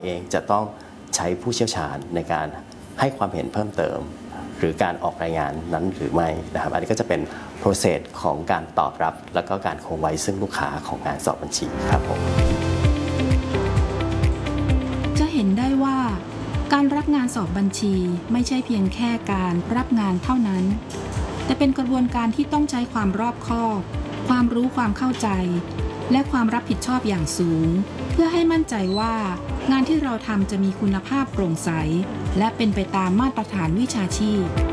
เองจะต้องใช้ผู้เชี่ยวชาญในการให้ความเห็นเพิ่มเติมหรือการออกรายงานนั้นหรือไม่นะครับอันนี้ก็จะเป็น process ของการตอบรับแล้วก็การคงไว้ซึ่งลูกค้าของงานสอบบัญชีครับผมจะเห็นได้ว่าการรับงานสอบบัญชีไม่ใช่เพียงแค่การรับงานเท่านั้นแต่เป็นกระบวนการที่ต้องใช้ความรอบคอบความรู้ความเข้าใจและความรับผิดชอบอย่างสูงเพื่อให้มั่นใจว่างานที่เราทำจะมีคุณภาพโปร่งใสและเป็นไปตามมาตรฐานวิชาชีพ